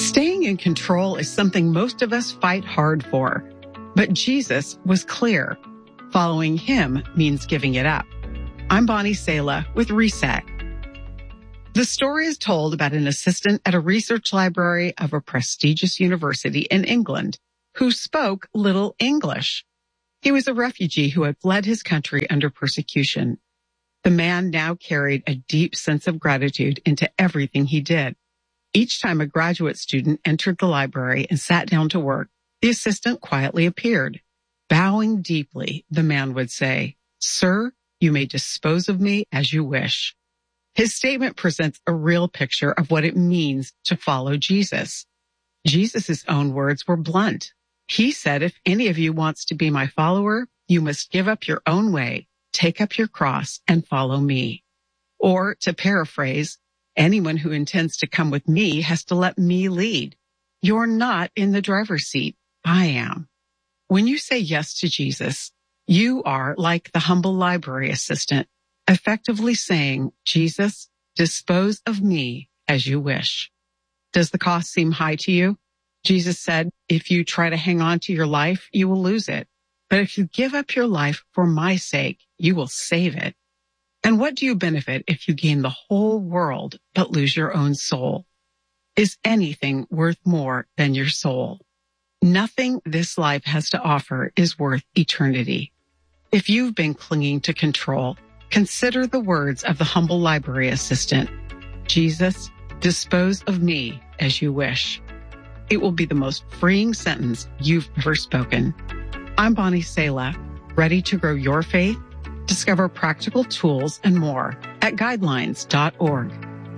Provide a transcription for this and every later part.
Staying in control is something most of us fight hard for. But Jesus was clear. Following him means giving it up. I'm Bonnie Sala with Reset. The story is told about an assistant at a research library of a prestigious university in England who spoke little English. He was a refugee who had fled his country under persecution. The man now carried a deep sense of gratitude into everything he did. Each time a graduate student entered the library and sat down to work, the assistant quietly appeared. Bowing deeply, the man would say, "Sir, you may dispose of me as you wish." His statement presents a real picture of what it means to follow Jesus. Jesus' own words were blunt. He said, "If any of you wants to be my follower, you must give up your own way, take up your cross, and follow me." Or, to paraphrase, anyone who intends to come with me has to let me lead. You're not in the driver's seat. I am. When you say yes to Jesus, you are like the humble library assistant, effectively saying, "Jesus, dispose of me as you wish." Does the cost seem high to you? Jesus said, if you try to hang on to your life, you will lose it. But if you give up your life for my sake, you will save it. And what do you benefit if you gain the whole world but lose your own soul? Is anything worth more than your soul? Nothing this life has to offer is worth eternity. If you've been clinging to control, consider the words of the humble library assistant. Jesus, dispose of me as you wish. It will be the most freeing sentence you've ever spoken. I'm Bonnie Sala, ready to grow your faith? Discover practical tools and more at guidelines.org.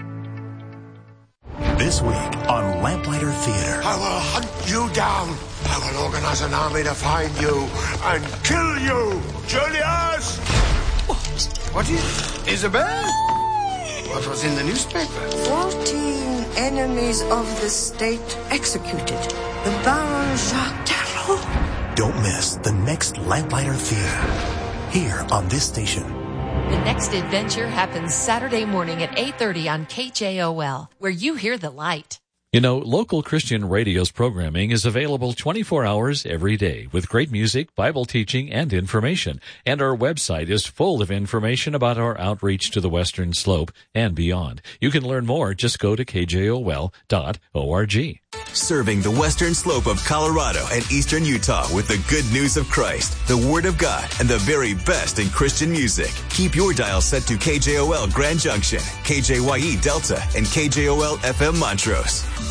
This week on Lamplighter Theater. I will hunt you down. I will organize an army to find you and kill you. Julius! What is... Isabel? What was in the newspaper? 14 enemies of the state executed. The Baron Jacques Tarot. Don't miss the next Lamplighter Theater. Here on this station. The next adventure happens Saturday morning at 8:30 on KJOL, where you hear the light. You know, local Christian radio's programming is available 24 hours every day with great music, Bible teaching, and information. And our website is full of information about our outreach to the Western Slope and beyond. You can learn more. Just go to kjol.org. Serving the Western Slope of Colorado and Eastern Utah with the good news of Christ, the Word of God, and the very best in Christian music. Keep your dial set to KJOL Grand Junction, KJYE Delta, and KJOL FM Montrose.